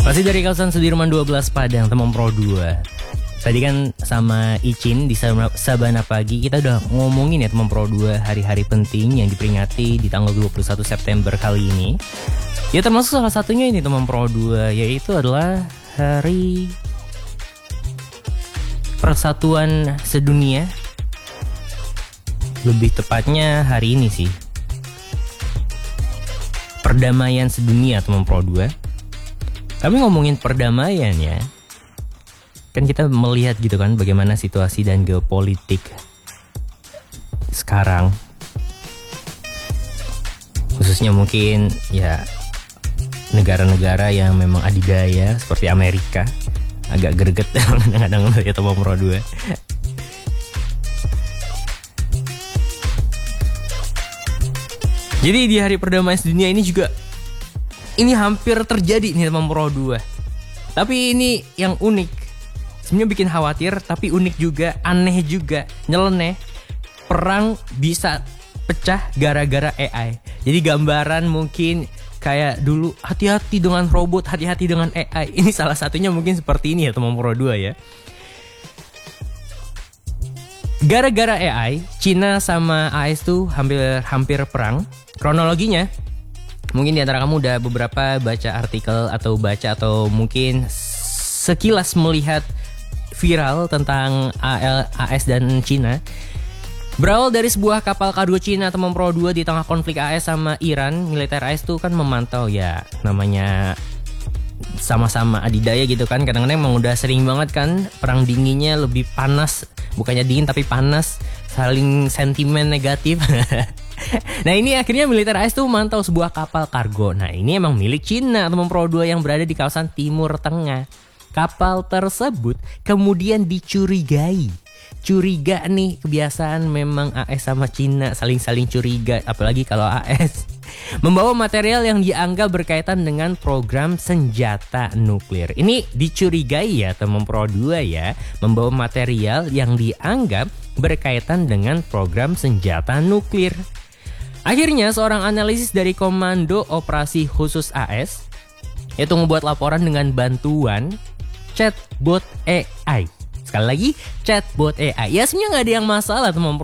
Masih dari kawasan Sudirman 12 Padang, teman Pro 2. Tadi kan sama Icin di Sabana Pagi kita udah ngomongin ya teman Pro 2 hari-hari penting yang diperingati di tanggal 21 September kali ini. Ya termasuk salah satunya ini teman Pro 2, yaitu adalah Hari Persatuan Sedunia. Lebih tepatnya hari ini sih, Perdamaian Sedunia teman Pro 2. Tapi ngomongin perdamaian ya, kan kita melihat gitu kan bagaimana situasi dan geopolitik sekarang. Khususnya mungkin ya negara-negara yang memang adidaya seperti Amerika. Agak greget kadang-kadang ya teman Pro 2. Jadi di Hari Perdamaian Sedunia ini juga ini hampir terjadi nih teman Pro 2. Tapi ini yang unik. Sebenarnya bikin khawatir tapi unik juga, aneh juga, nyeleneh. Perang bisa pecah gara-gara AI. Jadi gambaran mungkin kayak dulu hati-hati dengan robot, hati-hati dengan AI. Ini salah satunya mungkin seperti ini ya teman Pro 2 ya. Gara-gara AI, Cina sama AS tuh hampir perang. Kronologinya, mungkin di antara kamu udah beberapa baca artikel atau mungkin sekilas melihat viral tentang AS dan Cina. Berawal dari sebuah kapal kargo Cina teman Pro 2 di tengah konflik AS sama Iran. Militer AS tuh kan memantau ya, namanya sama-sama adidaya gitu kan. Kadang-kadang emang udah sering banget kan perang dinginnya lebih panas. Bukannya dingin tapi panas, saling sentimen negatif. Nah ini akhirnya militer AS tuh memantau sebuah kapal kargo. Nah ini emang milik Cina teman Pro 2 yang berada di kawasan Timur Tengah. Kapal tersebut kemudian dicurigai. Curiga nih, kebiasaan memang AS sama Cina saling-saling curiga. Apalagi kalau AS membawa material yang dianggap berkaitan dengan program senjata nuklir. Ini dicurigai ya teman Pro 2 ya, membawa material yang dianggap berkaitan dengan program senjata nuklir. Akhirnya seorang analisis dari Komando Operasi Khusus AS itu membuat laporan dengan bantuan chatbot AI. Sekali lagi, chatbot AI. Ya sebenarnya nggak ada yang masalah teman